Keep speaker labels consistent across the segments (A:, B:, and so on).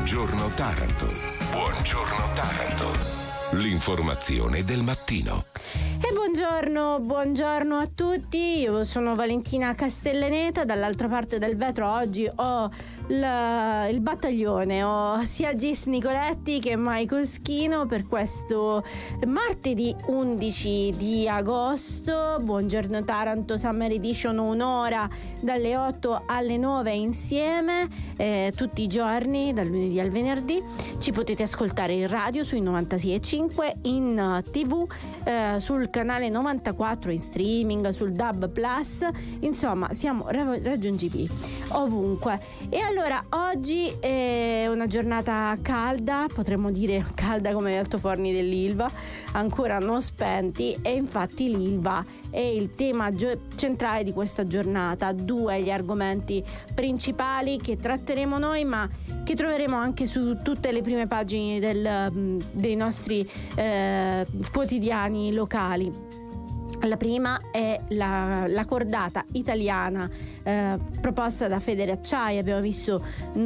A: Buongiorno Taranto. Buongiorno Taranto. L'informazione del mattino.
B: E buongiorno a tutti, io sono Valentina Castellaneta, dall'altra parte del vetro oggi ho il battaglione, ho sia Gis Nicoletti che Maico Schino per questo martedì 11 di agosto. Buongiorno Taranto Summer Edition, un'ora dalle 8 alle 9 insieme, tutti i giorni, dal lunedì al venerdì. Ci potete ascoltare in radio sui 96.5, in TV, sul canale 94, in streaming, sul DAB+, insomma siamo raggiungibili ovunque. E allora oggi è una giornata calda, potremmo dire calda come gli altoforni dell'Ilva, ancora non spenti, e infatti l'Ilva è il tema centrale di questa giornata. Due gli argomenti principali che tratteremo noi, ma che troveremo anche su tutte le prime pagine dei nostri quotidiani locali. La prima è la cordata italiana proposta da Federacciai. Abbiamo visto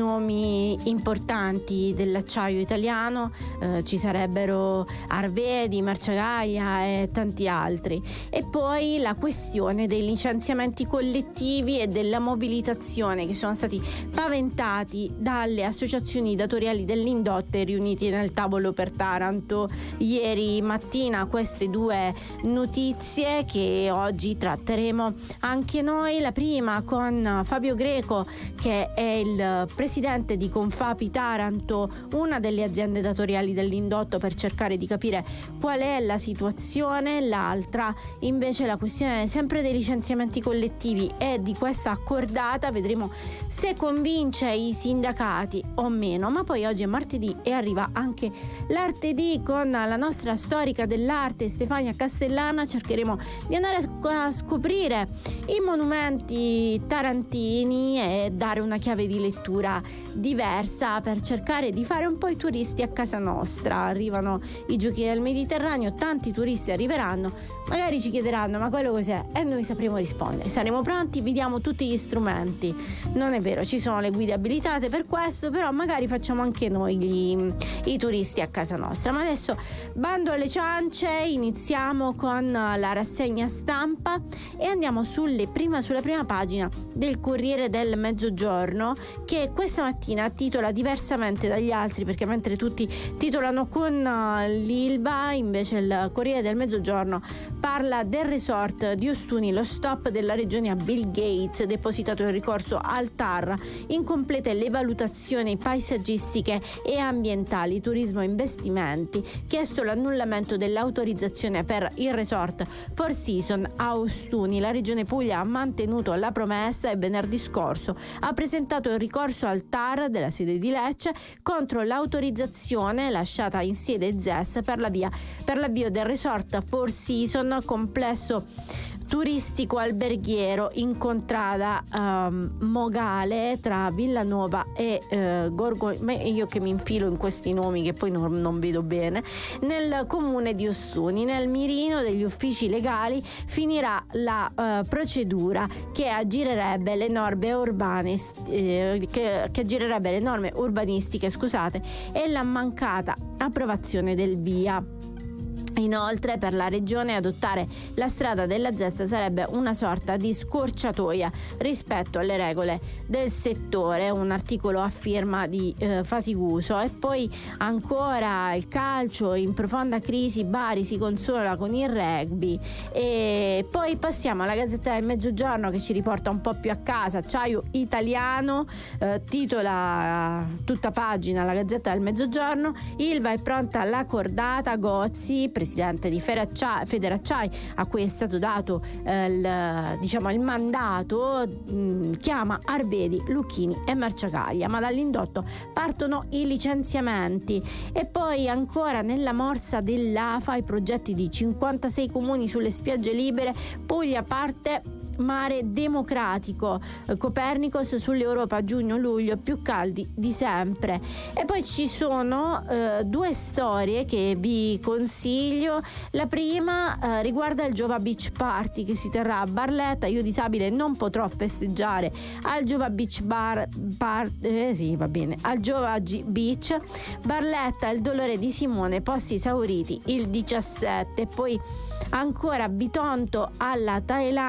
B: nomi importanti dell'acciaio italiano, ci sarebbero Arvedi, Marciagaglia e tanti altri. E poi la questione dei licenziamenti collettivi e della mobilitazione che sono stati paventati dalle associazioni datoriali dell'indotto riuniti nel tavolo per Taranto ieri mattina. Queste due notizie che oggi tratteremo anche noi. La prima con Fabio Greco, che è il presidente di Confapi Taranto, una delle aziende datoriali dell'indotto, per cercare di capire qual è la situazione. L'altra invece la questione sempre dei licenziamenti collettivi e di questa accordata, vedremo se convince i sindacati o meno. Ma poi oggi è martedì e arriva anche l'Artedì con la nostra storica dell'arte Stefania Castellana. Cercheremo di andare a scoprire i monumenti tarantini e dare una chiave di lettura diversa per cercare di fare un po' i turisti a casa nostra. Arrivano i giochi del Mediterraneo, tanti turisti arriveranno, magari ci chiederanno ma quello cos'è, e noi sapremo rispondere, saremo pronti, vi diamo tutti gli strumenti. Non è vero, ci sono le guide abilitate per questo, però magari facciamo anche noi i turisti a casa nostra. Ma adesso bando alle ciance, iniziamo con la rassegna stampa e andiamo sulla prima pagina del Corriere del Mezzogiorno, che questa mattina titola diversamente dagli altri, perché mentre tutti titolano con l'Ilva, invece il Corriere del Mezzogiorno parla del resort di Ostuni, lo stop della regione a Bill Gates, depositato il ricorso al TAR, incomplete le valutazioni paesaggistiche e ambientali, turismo e investimenti, chiesto l'annullamento dell'autorizzazione per il resort Four Seasons a Ostuni. La regione Puglia ha mantenuto la promessa e venerdì scorso ha presentato il ricorso al TAR della sede di Lecce contro l'autorizzazione lasciata in sede ZES per l'avvio del resort Four Seasons, complesso turistico alberghiero in contrada Mogale tra Villanuova e io che mi infilo in questi nomi che poi non vedo bene, nel comune di Ostuni. Nel mirino degli uffici legali finirà la procedura che aggirerebbe le norme urbanistiche e la mancata approvazione del VIA. Inoltre, per la regione adottare la strada della ZES sarebbe una sorta di scorciatoia rispetto alle regole del settore, un articolo a firma di Fatiguso. E poi ancora il calcio in profonda crisi, Bari si consola con il rugby. E poi passiamo alla Gazzetta del Mezzogiorno, che ci riporta un po' più a casa. Acciaio italiano, titola tutta pagina la Gazzetta del Mezzogiorno. Ilva è pronta alla cordata, Gozzi, presidente di Federacciai, a cui è stato dato il mandato, chiama Arvedi, Lucchini e Marciagaglia, ma dall'indotto partono i licenziamenti. E poi ancora nella morsa dell'AFA i progetti di 56 comuni sulle spiagge libere. Puglia parte mare democratico, Copernicus sull'Europa giugno-luglio più caldi di sempre. E poi ci sono 2 storie che vi consiglio. La prima riguarda il Giova Beach Party che si terrà a Barletta. Io disabile non potrò festeggiare al Giova Beach al Giova Beach. Barletta, il dolore di Simone, posti esauriti il 17. Poi ancora Bitonto alla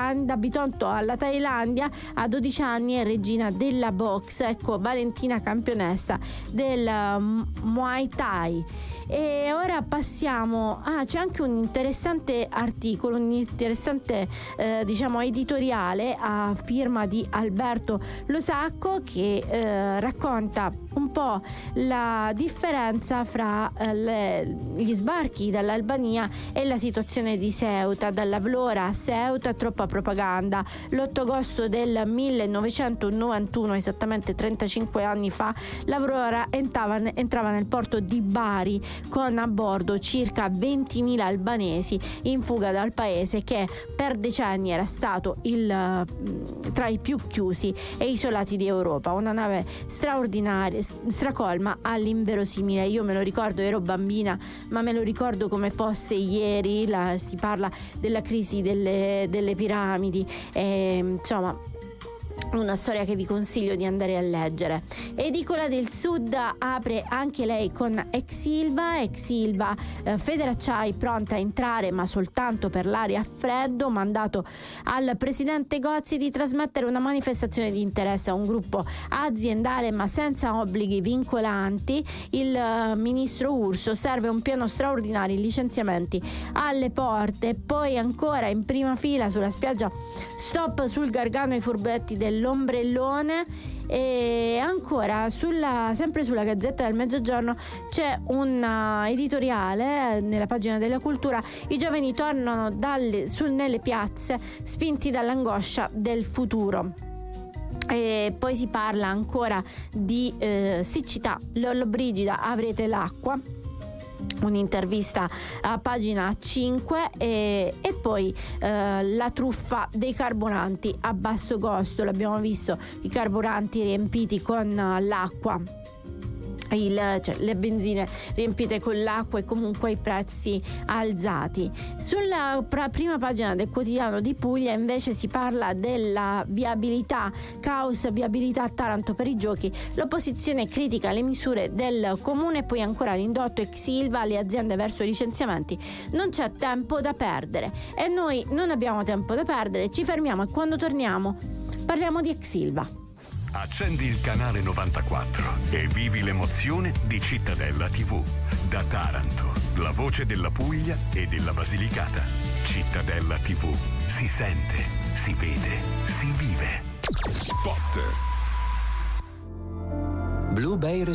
B: Thailandia, a 12 anni è regina della box. Ecco, Valentina campionessa del Muay Thai. E ora passiamo c'è anche un interessante articolo, un interessante editoriale a firma di Alberto Losacco che racconta un po' la differenza fra gli sbarchi dall'Albania e la situazione di Ceuta. Dalla Vlora a Ceuta, troppa propaganda. L'8 agosto del 1991, esattamente 35 anni fa, la Vlora entrava nel porto di Bari con a bordo circa 20.000 albanesi in fuga dal paese che per decenni era stato tra i più chiusi e isolati di Europa. Una nave straordinaria, stracolma all'inverosimile. Io me lo ricordo, ero bambina, ma me lo ricordo come fosse ieri. Si parla della crisi delle piramidi, insomma una storia che vi consiglio di andare a leggere. Edicola del Sud apre anche lei con Exilva, Federacciai pronta a entrare ma soltanto per l'area a freddo. Mandato al presidente Gozzi di trasmettere una manifestazione di interesse a un gruppo aziendale ma senza obblighi vincolanti. Il ministro Urso: serve un piano straordinario, licenziamenti alle porte. Poi ancora in prima fila sulla spiaggia, stop sul Gargano ai furbetti dell'ombrellone. E ancora sempre sulla Gazzetta del Mezzogiorno c'è un editoriale nella pagina della cultura: i giovani tornano nelle piazze spinti dall'angoscia del futuro. E poi si parla ancora di siccità. Lollobrigida, avrete l'acqua. Un'intervista a pagina 5 e poi la truffa dei carburanti a basso costo. L'abbiamo visto, i carburanti riempiti con l'acqua, le benzine riempite con l'acqua e comunque i prezzi alzati. Sulla prima pagina del quotidiano di Puglia invece si parla della viabilità, caos viabilità a Taranto per i giochi. L'opposizione critica le misure del comune. Poi ancora l'indotto Exilva, le aziende verso i licenziamenti. Non c'è tempo da perdere e noi non abbiamo tempo da perdere, ci fermiamo e quando torniamo parliamo di Exilva.
C: Accendi il canale 94 e vivi l'emozione di Cittadella TV. Da Taranto, la voce della Puglia e della Basilicata. Cittadella TV. Si sente, si vede, si vive.
A: Spot.
D: Blue Bay